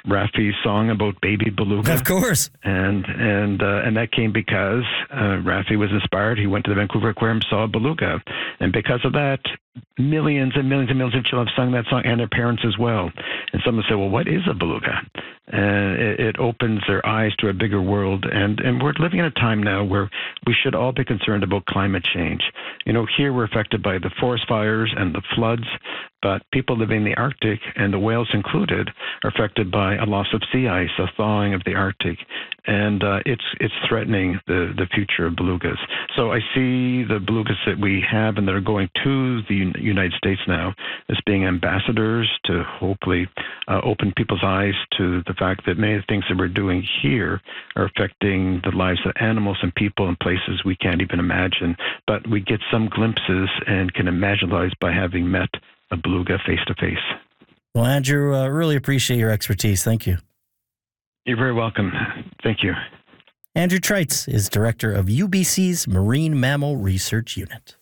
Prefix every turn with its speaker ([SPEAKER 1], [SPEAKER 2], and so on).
[SPEAKER 1] Raffi's song about baby beluga?
[SPEAKER 2] Of course.
[SPEAKER 1] And that came because Raffi was inspired. He went to the Vancouver Aquarium, saw a beluga, and because of that, millions and millions and millions of children have sung that song, and their parents as well. And someone said, "Well, what is a beluga?" And it opens their eyes to a bigger world. And we're living in a time now where we should all be concerned about climate change. Here we're affected by the forest fires and the floods, but people living in the Arctic, and the whales included, are affected by a loss of sea ice, a thawing of the Arctic, and it's threatening the future of belugas. So I see the belugas that we have and that are going to the United States now as being ambassadors to hopefully open people's eyes to the fact that many of the things that we're doing here are affecting the lives of animals and people in places we can't even imagine. But we get some glimpses and can imagine lives by having met a beluga face to face.
[SPEAKER 2] Well, Andrew, really appreciate your expertise. Thank you.
[SPEAKER 1] You're very welcome. Thank you.
[SPEAKER 2] Andrew Treitz is director of UBC's Marine Mammal Research Unit.